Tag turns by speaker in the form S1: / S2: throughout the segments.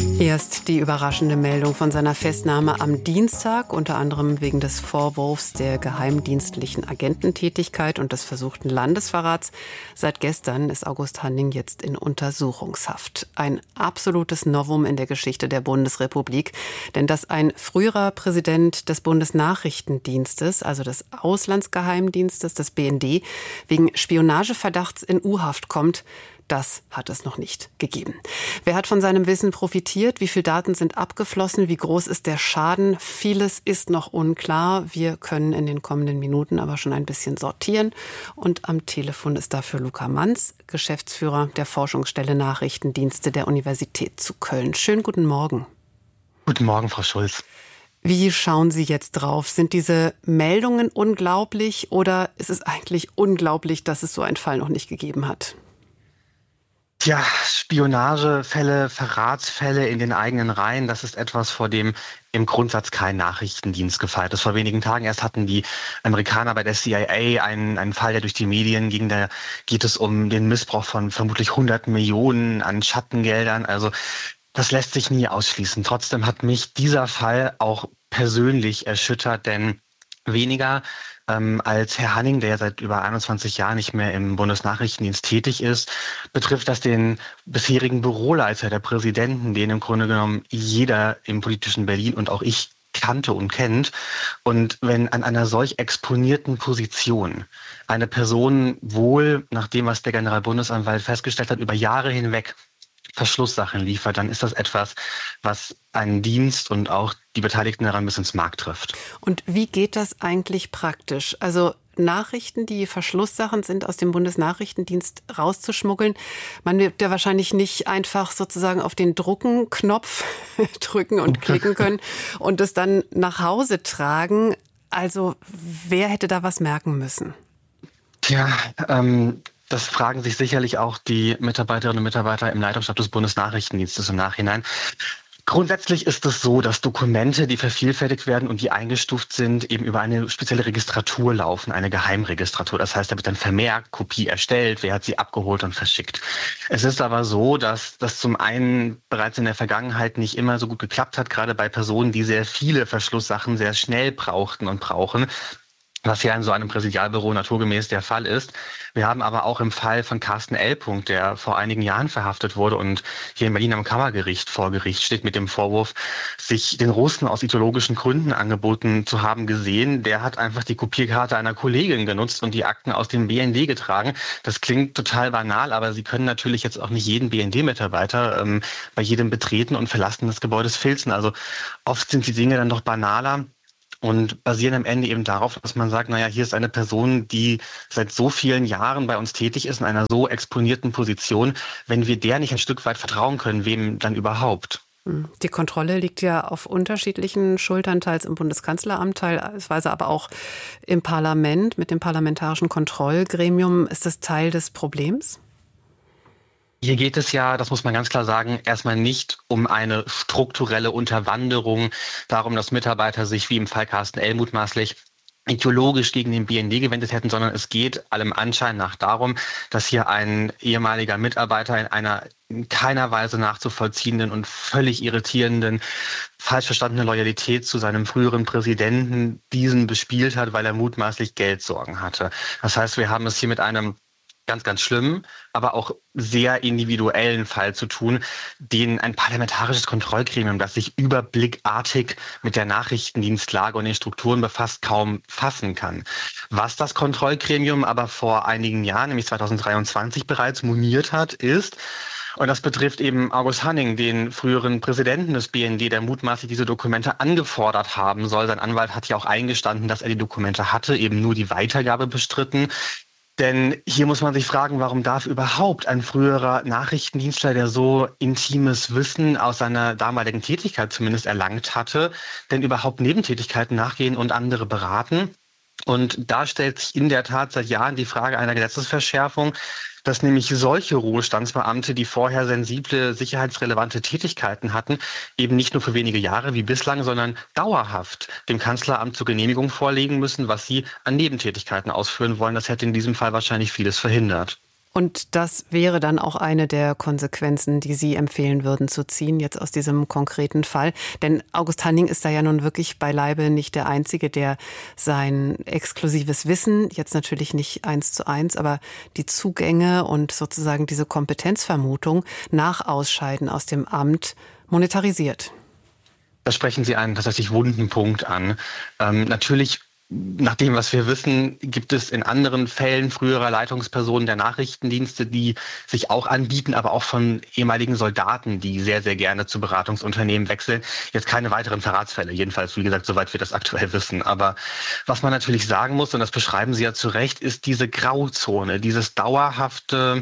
S1: Erst die überraschende Meldung von seiner Festnahme am Dienstag, unter anderem wegen des Vorwurfs der geheimdienstlichen Agententätigkeit und des versuchten Landesverrats. Seit gestern ist August Hanning jetzt in Untersuchungshaft. Ein absolutes Novum in der Geschichte der Bundesrepublik. Denn dass ein früherer Präsident des Bundesnachrichtendienstes, also des Auslandsgeheimdienstes, des BND, wegen Spionageverdachts in U-Haft kommt, das hat es noch nicht gegeben. Wer hat von seinem Wissen profitiert? Wie viele Daten sind abgeflossen? Wie groß ist der Schaden? Vieles ist noch unklar. Wir können in den kommenden Minuten aber schon ein bisschen sortieren. Und am Telefon ist dafür Luca Manz, Geschäftsführer der Forschungsstelle Nachrichtendienste der Universität zu Köln. Schönen guten Morgen.
S2: Guten Morgen, Frau Schulz.
S1: Wie schauen Sie jetzt drauf? Sind diese Meldungen unglaublich oder ist es eigentlich unglaublich, dass es so einen Fall noch nicht gegeben hat?
S2: Ja, Spionagefälle, Verratsfälle in den eigenen Reihen, das ist etwas, vor dem im Grundsatz kein Nachrichtendienst gefeit ist. Vor wenigen Tagen erst hatten die Amerikaner bei der CIA einen Fall, der durch die Medien ging. Da geht es um den Missbrauch von vermutlich 100 Millionen an Schattengeldern. Also das lässt sich nie ausschließen. Trotzdem hat mich dieser Fall auch persönlich erschüttert, denn weniger als Herr Hanning, der ja seit über 21 Jahren nicht mehr im Bundesnachrichtendienst tätig ist, betrifft das den bisherigen Büroleiter der Präsidenten, den im Grunde genommen jeder im politischen Berlin und auch ich kannte und kennt. Und wenn an einer solch exponierten Position eine Person wohl, nach dem, was der Generalbundesanwalt festgestellt hat, über Jahre hinweg Verschlusssachen liefert, dann ist das etwas, was einen Dienst und auch die Beteiligten daran bis ins Mark trifft.
S1: Und wie geht das eigentlich praktisch? Also Nachrichten, die Verschlusssachen sind, aus dem Bundesnachrichtendienst rauszuschmuggeln. Man wird ja wahrscheinlich nicht einfach sozusagen auf den Drucken-Knopf drücken und klicken können und es dann nach Hause tragen. Also wer hätte da was merken müssen?
S2: Tja, das fragen sich sicherlich auch die Mitarbeiterinnen und Mitarbeiter im Leitungsstab des Bundesnachrichtendienstes im Nachhinein. Grundsätzlich ist es so, dass Dokumente, die vervielfältigt werden und die eingestuft sind, eben über eine spezielle Registratur laufen, eine Geheimregistratur. Das heißt, da wird dann vermerkt, Kopie erstellt, wer hat sie abgeholt und verschickt. Es ist aber so, dass das zum einen bereits in der Vergangenheit nicht immer so gut geklappt hat, gerade bei Personen, die sehr viele Verschlusssachen sehr schnell brauchten und brauchen, was ja in so einem Präsidialbüro naturgemäß der Fall ist. Wir haben aber auch im Fall von Carsten L. der vor einigen Jahren verhaftet wurde und hier in Berlin am Kammergericht vor Gericht steht mit dem Vorwurf, sich den Russen aus ideologischen Gründen angeboten zu haben, gesehen. Der hat einfach die Kopierkarte einer Kollegin genutzt und die Akten aus dem BND getragen. Das klingt total banal, aber Sie können natürlich jetzt auch nicht jeden BND-Mitarbeiter bei jedem Betreten und Verlassen des Gebäudes filzen. Also oft sind die Dinge dann doch banaler und basieren am Ende eben darauf, dass man sagt, naja, hier ist eine Person, die seit so vielen Jahren bei uns tätig ist, in einer so exponierten Position. Wenn wir der nicht ein Stück weit vertrauen können, wem dann überhaupt?
S1: Die Kontrolle liegt ja auf unterschiedlichen Schultern, teils im Bundeskanzleramt, teilweise aber auch im Parlament mit dem Parlamentarischen Kontrollgremium. Ist das Teil des Problems?
S2: Hier geht es ja, das muss man ganz klar sagen, erstmal nicht um eine strukturelle Unterwanderung, darum, dass Mitarbeiter sich wie im Fall Carsten L. mutmaßlich ideologisch gegen den BND gewendet hätten, sondern es geht allem Anschein nach darum, dass hier ein ehemaliger Mitarbeiter in einer in keiner Weise nachzuvollziehenden und völlig irritierenden, falsch verstandene Loyalität zu seinem früheren Präsidenten diesen bespielt hat, weil er mutmaßlich Geldsorgen hatte. Das heißt, wir haben es hier mit einem ganz, ganz schlimmen, aber auch sehr individuellen Fall zu tun, den ein parlamentarisches Kontrollgremium, das sich überblickartig mit der Nachrichtendienstlage und den Strukturen befasst, kaum fassen kann. Was das Kontrollgremium aber vor einigen Jahren, nämlich 2023 bereits moniert hat, ist, und das betrifft eben August Hanning, den früheren Präsidenten des BND, der mutmaßlich diese Dokumente angefordert haben soll. Sein Anwalt hat ja auch eingestanden, dass er die Dokumente hatte, eben nur die Weitergabe bestritten. Denn hier muss man sich fragen, warum darf überhaupt ein früherer Nachrichtendienstler, der so intimes Wissen aus seiner damaligen Tätigkeit zumindest erlangt hatte, denn überhaupt Nebentätigkeiten nachgehen und andere beraten? Und da stellt sich in der Tat seit Jahren die Frage einer Gesetzesverschärfung, dass nämlich solche Ruhestandsbeamte, die vorher sensible, sicherheitsrelevante Tätigkeiten hatten, eben nicht nur für wenige Jahre wie bislang, sondern dauerhaft dem Kanzleramt zur Genehmigung vorlegen müssen, was sie an Nebentätigkeiten ausführen wollen. Das hätte in diesem Fall wahrscheinlich vieles verhindert.
S1: Und das wäre dann auch eine der Konsequenzen, die Sie empfehlen würden zu ziehen, jetzt aus diesem konkreten Fall. Denn August Hanning ist da ja nun wirklich beileibe nicht der Einzige, der sein exklusives Wissen, jetzt natürlich nicht 1:1, aber die Zugänge und sozusagen diese Kompetenzvermutung nach Ausscheiden aus dem Amt monetarisiert.
S2: Da sprechen Sie einen tatsächlich wunden Punkt an. Natürlich, nach dem, was wir wissen, gibt es in anderen Fällen früherer Leitungspersonen der Nachrichtendienste, die sich auch anbieten, aber auch von ehemaligen Soldaten, die sehr, sehr gerne zu Beratungsunternehmen wechseln. Jetzt keine weiteren Verratsfälle, jedenfalls, wie gesagt, soweit wir das aktuell wissen. Aber was man natürlich sagen muss, und das beschreiben Sie ja zu Recht, ist diese Grauzone, dieses dauerhafte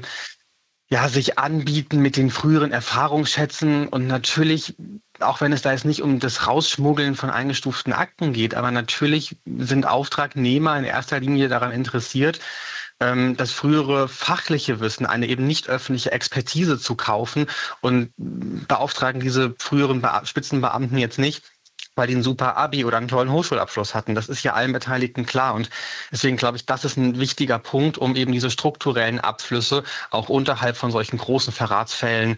S2: sich anbieten mit den früheren Erfahrungsschätzen und natürlich, auch wenn es da jetzt nicht um das Rausschmuggeln von eingestuften Akten geht, aber natürlich sind Auftragnehmer in erster Linie daran interessiert, das frühere fachliche Wissen, eine eben nicht öffentliche Expertise zu kaufen und beauftragen diese früheren Spitzenbeamten jetzt nicht, weil die ein super Abi oder einen tollen Hochschulabschluss hatten. Das ist ja allen Beteiligten klar. Und deswegen glaube ich, das ist ein wichtiger Punkt, um eben diese strukturellen Abflüsse auch unterhalb von solchen großen Verratsfällen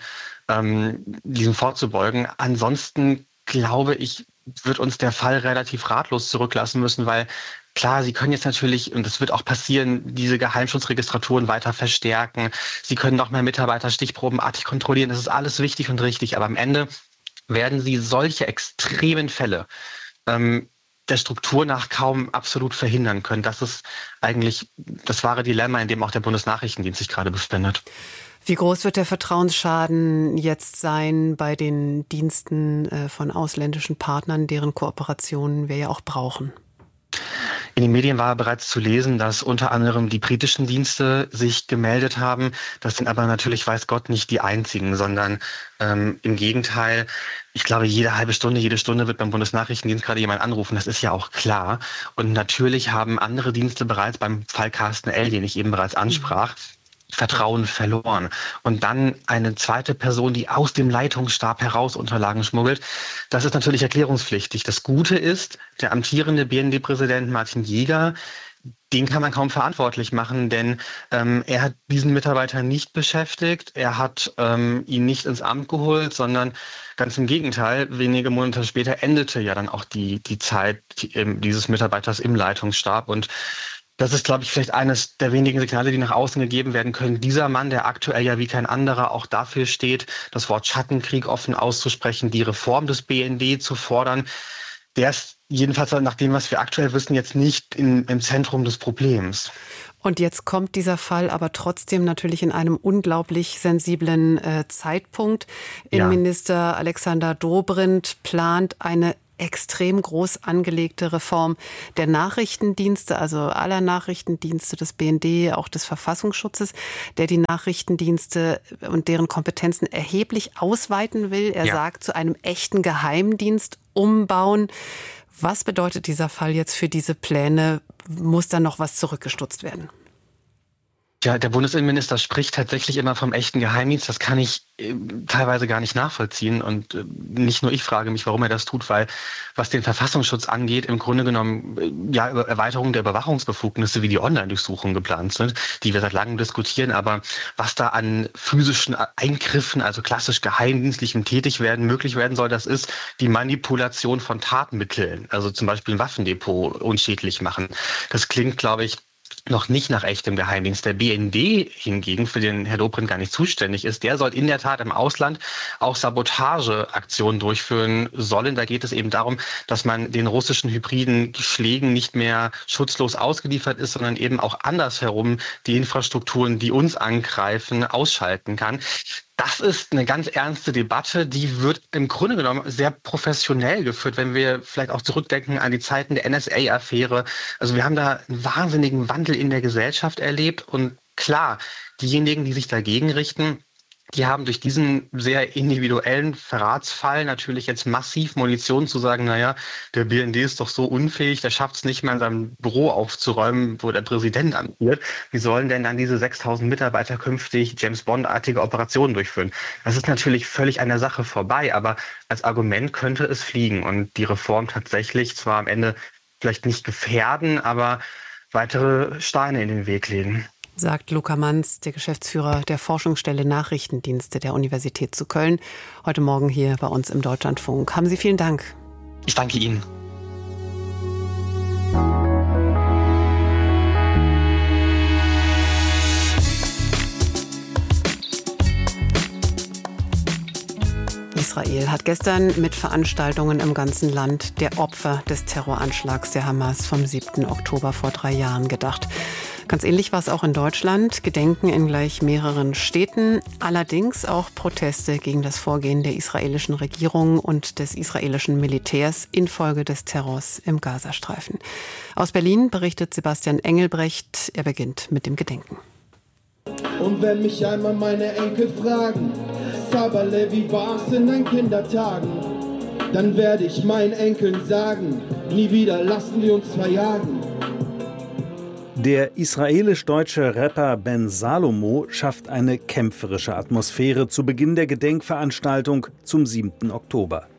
S2: diesem vorzubeugen. Ansonsten glaube ich, wird uns der Fall relativ ratlos zurücklassen müssen, weil klar, Sie können jetzt natürlich, und das wird auch passieren, diese Geheimschutzregistraturen weiter verstärken. Sie können noch mehr Mitarbeiter stichprobenartig kontrollieren. Das ist alles wichtig und richtig. Aber am Ende werden Sie solche extremen Fälle der Struktur nach kaum absolut verhindern können. Das ist eigentlich das wahre Dilemma, in dem auch der Bundesnachrichtendienst sich gerade befindet.
S1: Wie groß wird der Vertrauensschaden jetzt sein bei den Diensten von ausländischen Partnern, deren Kooperationen wir ja auch brauchen?
S2: In den Medien war bereits zu lesen, dass unter anderem die britischen Dienste sich gemeldet haben. Das sind aber natürlich, weiß Gott, nicht die einzigen, sondern im Gegenteil. Ich glaube, jede halbe Stunde, jede Stunde wird beim Bundesnachrichtendienst gerade jemand anrufen. Das ist ja auch klar. Und natürlich haben andere Dienste bereits beim Fall Carsten L., den ich eben bereits ansprach, Vertrauen verloren. Und dann eine zweite Person, die aus dem Leitungsstab heraus Unterlagen schmuggelt, das ist natürlich erklärungspflichtig. Das Gute ist, der amtierende BND-Präsident Martin Jäger, den kann man kaum verantwortlich machen, denn er hat diesen Mitarbeiter nicht beschäftigt, er hat ihn nicht ins Amt geholt, sondern ganz im Gegenteil, wenige Monate später endete ja dann auch die Zeit dieses Mitarbeiters im Leitungsstab. Und das ist, glaube ich, vielleicht eines der wenigen Signale, die nach außen gegeben werden können. Dieser Mann, der aktuell ja wie kein anderer auch dafür steht, das Wort Schattenkrieg offen auszusprechen, die Reform des BND zu fordern, der ist jedenfalls nach dem, was wir aktuell wissen, jetzt nicht im Zentrum des Problems.
S1: Und jetzt kommt dieser Fall aber trotzdem natürlich in einem unglaublich sensiblen Zeitpunkt. Innenminister Alexander Dobrindt plant eine extrem groß angelegte Reform der Nachrichtendienste, also aller Nachrichtendienste des BND, auch des Verfassungsschutzes, der die Nachrichtendienste und deren Kompetenzen erheblich ausweiten will. Er sagt, zu einem echten Geheimdienst umbauen. Was bedeutet dieser Fall jetzt für diese Pläne? Muss da noch was zurückgestutzt werden?
S2: Ja, der Bundesinnenminister spricht tatsächlich immer vom echten Geheimdienst. Das kann ich teilweise gar nicht nachvollziehen. Und nicht nur ich frage mich, warum er das tut, weil was den Verfassungsschutz angeht, im Grunde genommen Erweiterung der Überwachungsbefugnisse wie die Online-Durchsuchungen geplant sind, die wir seit langem diskutieren. Aber was da an physischen Eingriffen, also klassisch geheimdienstlichem Tätigwerden möglich werden soll, das ist die Manipulation von Tatmitteln. Also zum Beispiel ein Waffendepot unschädlich machen. Das klingt, glaube ich, noch nicht nach echtem Geheimdienst. Der BND hingegen, für den Herr Dobrindt gar nicht zuständig ist, der soll in der Tat im Ausland auch Sabotageaktionen durchführen sollen. Da geht es eben darum, dass man den russischen hybriden Schlägen nicht mehr schutzlos ausgeliefert ist, sondern eben auch andersherum die Infrastrukturen, die uns angreifen, ausschalten kann. Das ist eine ganz ernste Debatte, die wird im Grunde genommen sehr professionell geführt, wenn wir vielleicht auch zurückdenken an die Zeiten der NSA-Affäre. Also wir haben da einen wahnsinnigen Wandel in der Gesellschaft erlebt und klar, diejenigen, die sich dagegen richten, die haben durch diesen sehr individuellen Verratsfall natürlich jetzt massiv Munition zu sagen, naja, der BND ist doch so unfähig, der schafft es nicht mal in seinem Büro aufzuräumen, wo der Präsident amtiert. Wie sollen denn dann diese 6.000 Mitarbeiter künftig James-Bond-artige Operationen durchführen? Das ist natürlich völlig an der Sache vorbei, aber als Argument könnte es fliegen und die Reform tatsächlich zwar am Ende vielleicht nicht gefährden, aber weitere Steine in den Weg legen.
S1: Sagt Luca Manz, der Geschäftsführer der Forschungsstelle Nachrichtendienste der Universität zu Köln, heute Morgen hier bei uns im Deutschlandfunk. Haben Sie vielen Dank.
S2: Ich danke Ihnen.
S1: Israel hat gestern mit Veranstaltungen im ganzen Land der Opfer des Terroranschlags der Hamas vom 7. Oktober vor 3 Jahren gedacht. Ganz ähnlich war es auch in Deutschland. Gedenken in gleich mehreren Städten. Allerdings auch Proteste gegen das Vorgehen der israelischen Regierung und des israelischen Militärs infolge des Terrors im Gazastreifen. Aus Berlin berichtet Sebastian Engelbrecht. Er beginnt mit dem Gedenken.
S3: Und wenn mich einmal meine Enkel fragen, Sabale, wie war's in deinen Kindertagen? Dann werde ich meinen Enkeln sagen, nie wieder lassen wir uns verjagen.
S4: Der israelisch-deutsche Rapper Ben Salomo schafft eine kämpferische Atmosphäre zu Beginn der Gedenkveranstaltung zum 7. Oktober.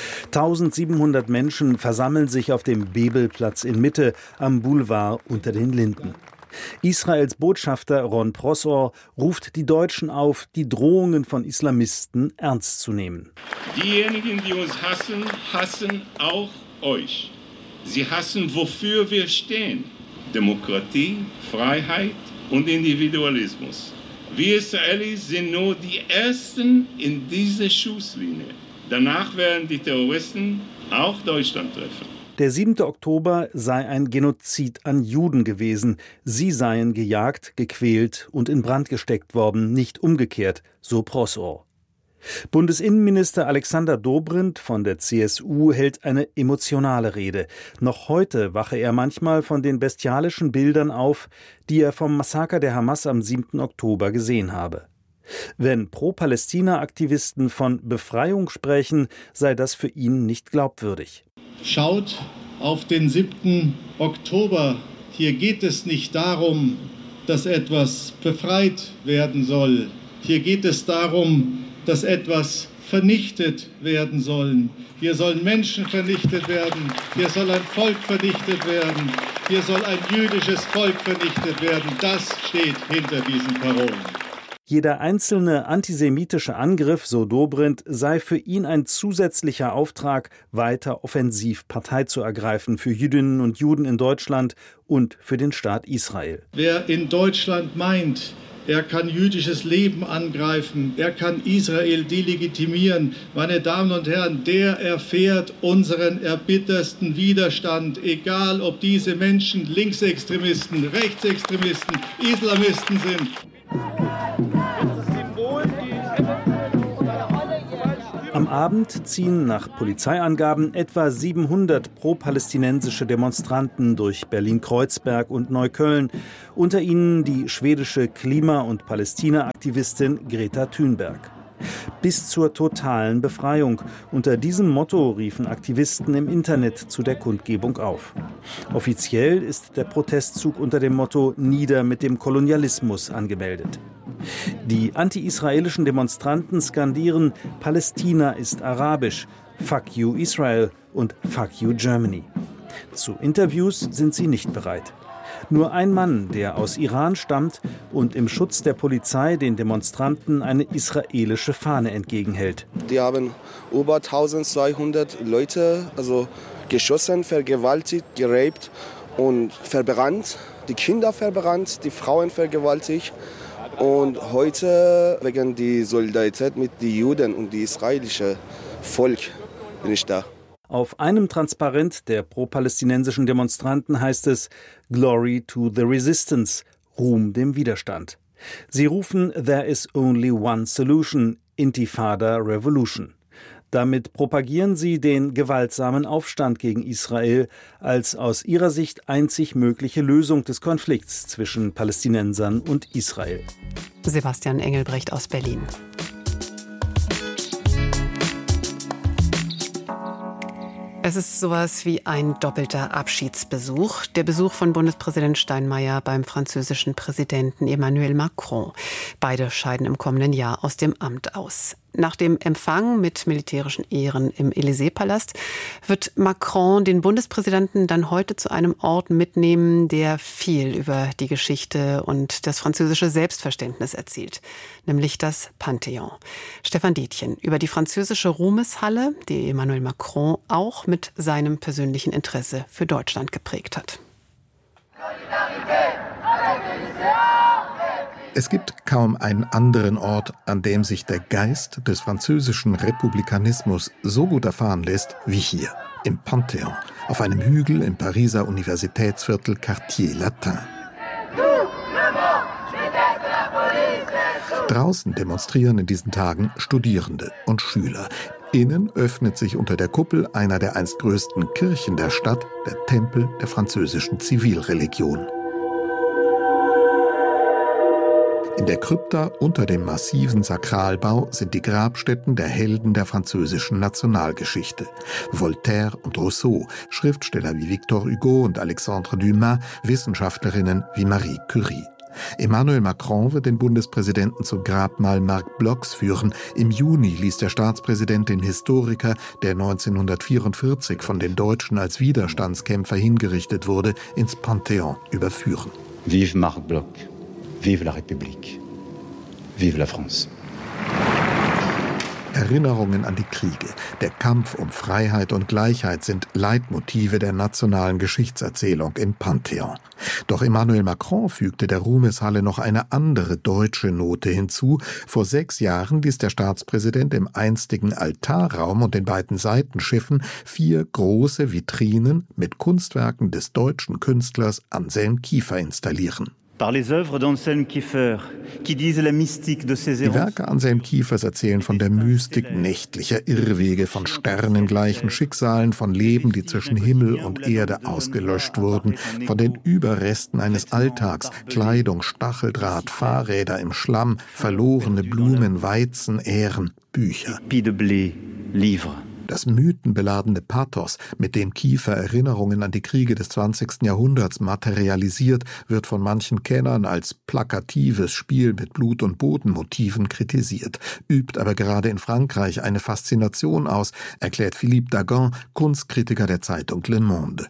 S4: 1700 Menschen versammeln sich auf dem Bebelplatz in Mitte am Boulevard unter den Linden. Israels Botschafter Ron Prosor ruft die Deutschen auf, die Drohungen von Islamisten ernst zu nehmen.
S5: Diejenigen, die uns hassen, hassen auch euch. Sie hassen, wofür wir stehen. Demokratie, Freiheit und Individualismus. Wir Israelis sind nur die Ersten in dieser Schusslinie. Danach werden die Terroristen auch Deutschland treffen.
S4: Der 7. Oktober sei ein Genozid an Juden gewesen. Sie seien gejagt, gequält und in Brand gesteckt worden, nicht umgekehrt, so Prosor. Bundesinnenminister Alexander Dobrindt von der CSU hält eine emotionale Rede. Noch heute wache er manchmal von den bestialischen Bildern auf, die er vom Massaker der Hamas am 7. Oktober gesehen habe. Wenn Pro-Palästina-Aktivisten von Befreiung sprechen, sei das für ihn nicht glaubwürdig.
S6: Schaut auf den 7. Oktober. Hier geht es nicht darum, dass etwas befreit werden soll. Hier geht es darum, dass etwas vernichtet werden soll. Hier sollen Menschen vernichtet werden. Hier soll ein Volk vernichtet werden. Hier soll ein jüdisches Volk vernichtet werden. Das steht hinter diesen Parolen.
S4: Jeder einzelne antisemitische Angriff, so Dobrindt, sei für ihn ein zusätzlicher Auftrag, weiter offensiv Partei zu ergreifen für Jüdinnen und Juden in Deutschland und für den Staat Israel.
S6: Wer in Deutschland meint, er kann jüdisches Leben angreifen, er kann Israel delegitimieren, meine Damen und Herren, der erfährt unseren erbittersten Widerstand, egal ob diese Menschen Linksextremisten, Rechtsextremisten, Islamisten sind.
S4: Am Abend ziehen nach Polizeiangaben etwa 700 pro-palästinensische Demonstranten durch Berlin-Kreuzberg und Neukölln, unter ihnen die schwedische Klima- und Palästina-Aktivistin Greta Thunberg. Bis zur totalen Befreiung. Unter diesem Motto riefen Aktivisten im Internet zu der Kundgebung auf. Offiziell ist der Protestzug unter dem Motto »Nieder mit dem Kolonialismus« angemeldet. Die anti-israelischen Demonstranten skandieren »Palästina ist arabisch«, »Fuck you Israel« und »Fuck you Germany«. Zu Interviews sind sie nicht bereit. Nur ein Mann, der aus Iran stammt und im Schutz der Polizei den Demonstranten eine israelische Fahne entgegenhält.
S7: Die haben über 1200 Leute geschossen, vergewaltigt, geraped und verbrannt. Die Kinder verbrannt, die Frauen vergewaltigt. Und heute wegen der Solidarität mit den Juden und dem israelischen Volk bin ich da.
S4: Auf einem Transparent der pro-palästinensischen Demonstranten heißt es »Glory to the Resistance«, Ruhm dem Widerstand. Sie rufen »There is only one solution«, Intifada Revolution. Damit propagieren sie den gewaltsamen Aufstand gegen Israel als aus ihrer Sicht einzig mögliche Lösung des Konflikts zwischen Palästinensern und Israel.
S1: Sebastian Engelbrecht aus Berlin. Es ist sowas wie ein doppelter Abschiedsbesuch. Der Besuch von Bundespräsident Steinmeier beim französischen Präsidenten Emmanuel Macron. Beide scheiden im kommenden Jahr aus dem Amt aus. Nach dem Empfang mit militärischen Ehren im Élysée-Palast wird Macron den Bundespräsidenten dann heute zu einem Ort mitnehmen, der viel über die Geschichte und das französische Selbstverständnis erzählt, nämlich das Panthéon. Stefan Detjen über die französische Ruhmeshalle, die Emmanuel Macron auch mit seinem persönlichen Interesse für Deutschland geprägt hat.
S8: Es gibt kaum einen anderen Ort, an dem sich der Geist des französischen Republikanismus so gut erfahren lässt wie hier, im Panthéon, auf einem Hügel im Pariser Universitätsviertel Quartier Latin. Draußen demonstrieren in diesen Tagen Studierende und Schüler. Innen öffnet sich unter der Kuppel einer der einst größten Kirchen der Stadt, der Tempel der französischen Zivilreligion. In der Krypta unter dem massiven Sakralbau sind die Grabstätten der Helden der französischen Nationalgeschichte. Voltaire und Rousseau, Schriftsteller wie Victor Hugo und Alexandre Dumas, Wissenschaftlerinnen wie Marie Curie. Emmanuel Macron wird den Bundespräsidenten zum Grabmal Marc Blochs führen. Im Juni ließ der Staatspräsident den Historiker, der 1944 von den Deutschen als Widerstandskämpfer hingerichtet wurde, ins Panthéon überführen.
S9: Vive Marc Bloch. Vive la République. Vive la France.
S8: Erinnerungen an die Kriege, der Kampf um Freiheit und Gleichheit sind Leitmotive der nationalen Geschichtserzählung im Panthéon. Doch Emmanuel Macron fügte der Ruhmeshalle noch eine andere deutsche Note hinzu. Vor 6 Jahren ließ der Staatspräsident im einstigen Altarraum und den beiden Seitenschiffen 4 große Vitrinen mit Kunstwerken des deutschen Künstlers Anselm Kiefer installieren.
S10: Die
S8: Werke Anselm Kiefers erzählen von der Mystik nächtlicher Irrwege, von sternengleichen Schicksalen, von Leben, die zwischen Himmel und Erde ausgelöscht wurden, von den Überresten eines Alltags, Kleidung, Stacheldraht, Fahrräder im Schlamm, verlorene Blumen, Weizen, Ähren, Bücher. Das mythenbeladene Pathos, mit dem Kiefer Erinnerungen an die Kriege des 20. Jahrhunderts materialisiert, wird von manchen Kennern als plakatives Spiel mit Blut- und Bodenmotiven kritisiert, übt aber gerade in Frankreich eine Faszination aus, erklärt Philippe Dagan, Kunstkritiker der Zeitung Le Monde.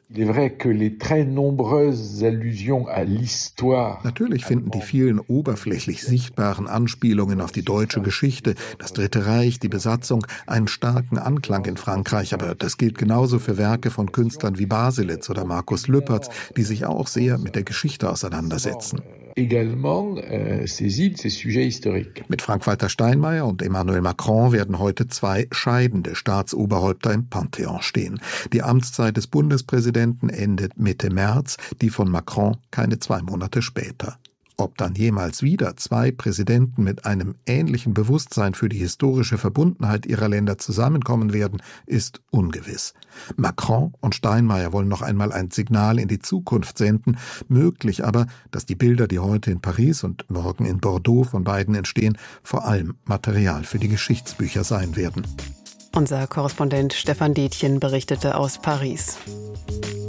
S8: Natürlich finden die vielen oberflächlich sichtbaren Anspielungen auf die deutsche Geschichte, das Dritte Reich, die Besatzung, einen starken Anklang in Frankreich, aber das gilt genauso für Werke von Künstlern wie Baselitz oder Markus Lüpertz, die sich auch sehr mit der Geschichte auseinandersetzen. Mit Frank-Walter Steinmeier und Emmanuel Macron werden heute 2 scheidende Staatsoberhäupter im Panthéon stehen. Die Amtszeit des Bundespräsidenten endet Mitte März, die von Macron keine 2 Monate später. Ob dann jemals wieder 2 Präsidenten mit einem ähnlichen Bewusstsein für die historische Verbundenheit ihrer Länder zusammenkommen werden, ist ungewiss. Macron und Steinmeier wollen noch einmal ein Signal in die Zukunft senden, möglich aber, dass die Bilder, die heute in Paris und morgen in Bordeaux von beiden entstehen, vor allem Material für die Geschichtsbücher sein werden.
S1: Unser Korrespondent Stefan Detjen berichtete aus Paris.